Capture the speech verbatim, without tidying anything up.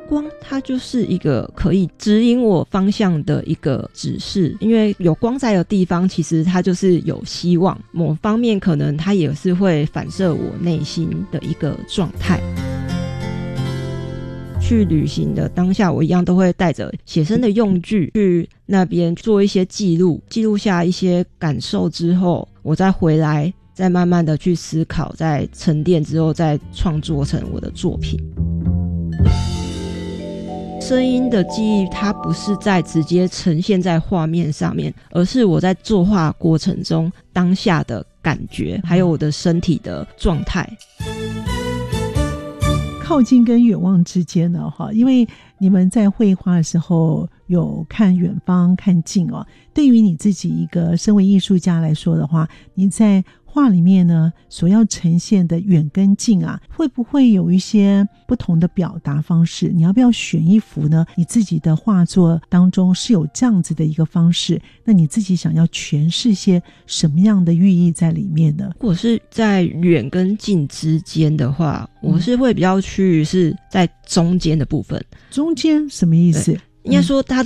光它就是一个可以指引我方向的一个指示，因为有光在的地方其实它就是有希望，某方面可能它也是会反射我内心的一个状态。去旅行的当下，我一样都会带着写生的用具去那边做一些记录，记录下一些感受之后，我再回来再慢慢的去思考，再沉淀之后再创作成我的作品。声音的记忆它不是在直接呈现在画面上面，而是我在作画过程中当下的感觉，还有我的身体的状态。 靠近跟远望之间呢，因为你们在绘画的时候有看远方看近哦，对于你自己一个身为艺术家来说的话，你在画里面呢所要呈现的远跟近啊，会不会有一些不同的表达方式？你要不要选一幅呢你自己的画作当中是有这样子的一个方式，那你自己想要诠释些什么样的寓意在里面呢？ 如果是在远跟近之间的话，我是会比较去是在中间的部分。 中间什么意思？ 应该说它